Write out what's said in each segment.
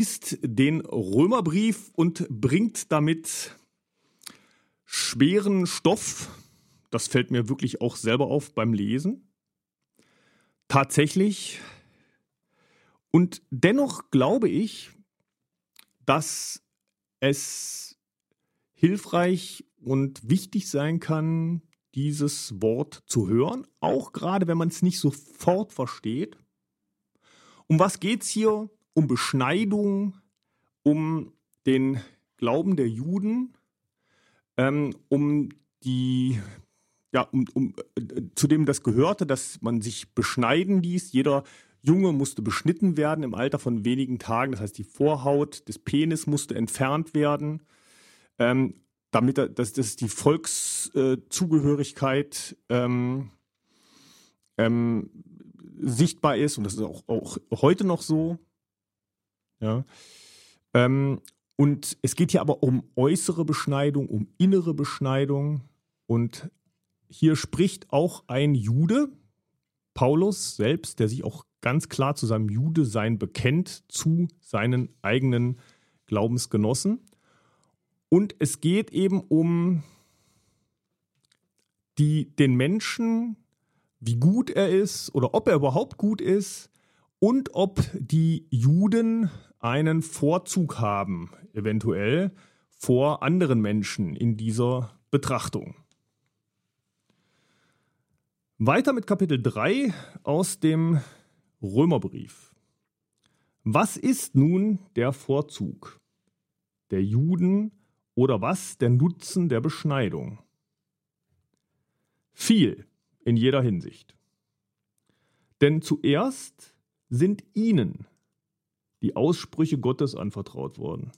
Liest den Römerbrief und bringt damit schweren Stoff. Das fällt mir wirklich auch selber auf beim Lesen. Tatsächlich. Und dennoch glaube ich, dass es hilfreich und wichtig sein kann, dieses Wort zu hören, auch gerade wenn man es nicht sofort versteht. Um was geht es hier? Um Beschneidung, um den Glauben der Juden, zu dem das gehörte, dass man sich beschneiden ließ. Jeder Junge musste beschnitten werden im Alter von wenigen Tagen. Das heißt, die Vorhaut des Penis musste entfernt werden, dass die Volkszugehörigkeit sichtbar ist. Und das ist auch heute noch so. Ja. Und es geht hier aber um äußere Beschneidung, um innere Beschneidung. Und hier spricht auch ein Jude, Paulus selbst, der sich auch ganz klar zu seinem Judesein bekennt, zu seinen eigenen Glaubensgenossen. Und es geht eben um den Menschen, wie gut er ist oder ob er überhaupt gut ist und ob die Juden einen Vorzug haben, eventuell vor anderen Menschen in dieser Betrachtung. Weiter mit Kapitel 3 aus dem Römerbrief. Was ist nun der Vorzug der Juden oder was der Nutzen der Beschneidung? Viel in jeder Hinsicht. Denn zuerst sind ihnen die Aussprüche Gottes anvertraut worden.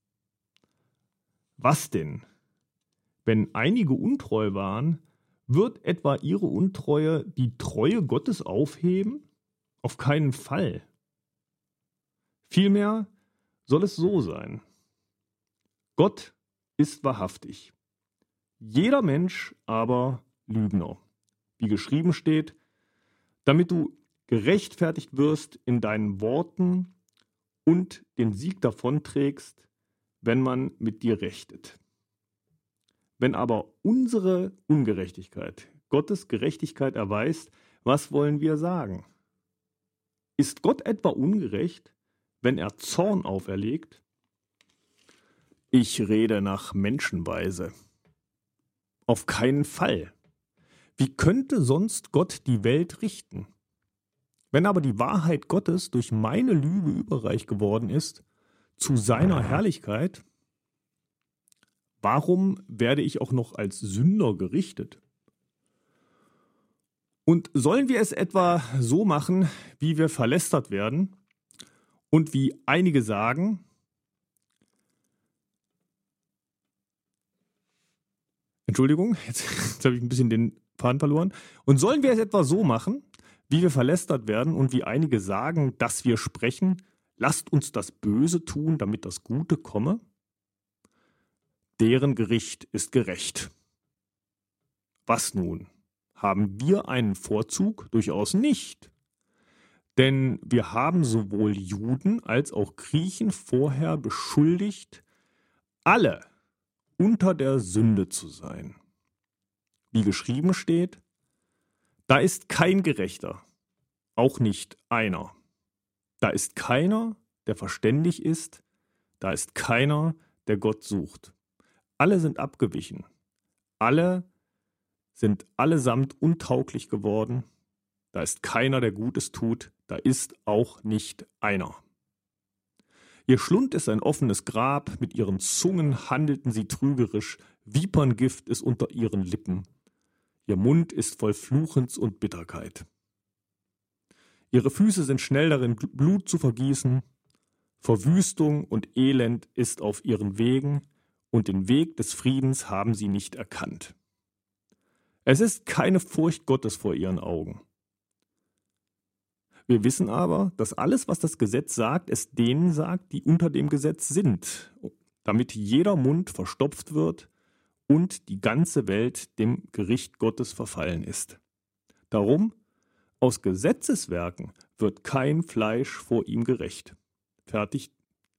Was denn? Wenn einige untreu waren, wird etwa ihre Untreue die Treue Gottes aufheben? Auf keinen Fall. Vielmehr soll es so sein. Gott ist wahrhaftig, jeder Mensch aber Lügner. Wie geschrieben steht, damit du gerechtfertigt wirst in deinen Worten und den Sieg davonträgst, wenn man mit dir rechtet. Wenn aber unsere Ungerechtigkeit Gottes Gerechtigkeit erweist, was wollen wir sagen? Ist Gott etwa ungerecht, wenn er Zorn auferlegt? Ich rede nach Menschenweise. Auf keinen Fall. Wie könnte sonst Gott die Welt richten? Wenn aber die Wahrheit Gottes durch meine Lüge überreich geworden ist, zu seiner Herrlichkeit, warum werde ich auch noch als Sünder gerichtet? Und sollen wir es etwa so machen, wie wir verlästert werden und wie einige sagen, Entschuldigung, jetzt habe ich ein bisschen den Faden verloren. Und sollen wir es etwa so machen, wie wir verlästert werden und wie einige sagen, dass wir sprechen, lasst uns das Böse tun, damit das Gute komme? Deren Gericht ist gerecht. Was nun? Haben wir einen Vorzug? Durchaus nicht. Denn wir haben sowohl Juden als auch Griechen vorher beschuldigt, alle unter der Sünde zu sein. Wie geschrieben steht, da ist kein Gerechter, auch nicht einer. Da ist keiner, der verständig ist, da ist keiner, der Gott sucht. Alle sind abgewichen, alle sind allesamt untauglich geworden, da ist keiner, der Gutes tut, da ist auch nicht einer. Ihr Schlund ist ein offenes Grab, mit ihren Zungen handelten sie trügerisch, Viperngift ist unter ihren Lippen. Ihr Mund ist voll Fluchens und Bitterkeit. Ihre Füße sind schnell darin, Blut zu vergießen. Verwüstung und Elend ist auf ihren Wegen, und den Weg des Friedens haben sie nicht erkannt. Es ist keine Furcht Gottes vor ihren Augen. Wir wissen aber, dass alles, was das Gesetz sagt, es denen sagt, die unter dem Gesetz sind, damit jeder Mund verstopft wird und die ganze Welt dem Gericht Gottes verfallen ist. Darum, aus Gesetzeswerken wird kein Fleisch vor ihm gerecht. Fertig